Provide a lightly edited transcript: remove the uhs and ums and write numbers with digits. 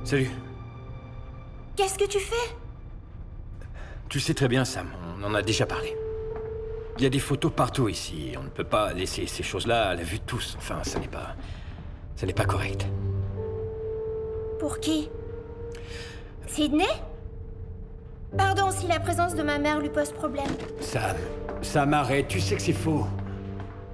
Salut. Qu'est-ce que tu fais? Tu sais très bien, Sam, on en a déjà parlé. Il y a des photos partout ici, et on ne peut pas laisser ces choses-là à la vue de tous. Enfin, ça n'est pas... ça n'est pas correct. Pour qui? Sydney? Pardon si la présence de ma mère lui pose problème. Sam, arrête, tu sais que c'est faux.